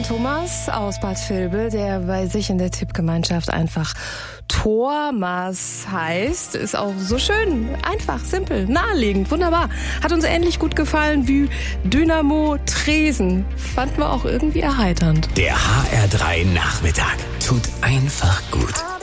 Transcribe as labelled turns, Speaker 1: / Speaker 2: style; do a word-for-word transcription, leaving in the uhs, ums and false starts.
Speaker 1: den Thomas aus Bad Vilbel, der bei sich in der Tippgemeinschaft einfach Thomas heißt. Ist auch so schön, einfach, simpel, naheliegend, wunderbar. Hat uns ähnlich gut gefallen wie Dynamo Tresen. Fanden wir auch irgendwie erheiternd.
Speaker 2: Der H R drei Nachmittag tut einfach gut.